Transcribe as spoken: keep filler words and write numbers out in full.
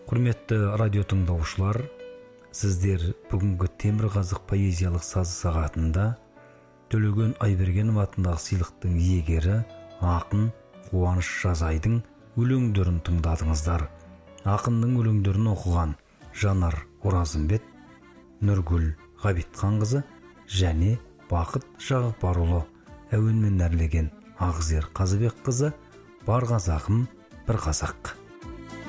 Құрметті радио тыңдаушылар, сіздер бүгінгі Темірқазық поэзиялық сазы сағатында Төлеген Айбергенов атындағы сыйлықтың иегері ақын Қуаныш Жазайдың өлеңдерін тыңдадыңыздар. Ақынның өлеңдерін оқыған Жанар Оразымбет, Нұргүл Ғабитханқызы және Бақыт Жағыпарұлы, әуенмен әрлеген Ақзер Қазыбекқызы, бар қазағым бір қазақ.